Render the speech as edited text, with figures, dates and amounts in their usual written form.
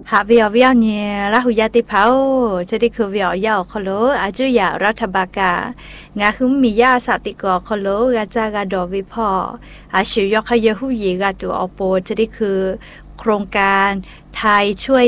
หาวิวเนี่ยละหุยาติเผาจะได้คือวิวยาวคโลอาจุยารัฐบากางาคุมมียาสติกอคโลกาจากาดอวิพออาชิวยอกขยหุยีกาตัวอโปจะได้คือโครงการไทยช่วย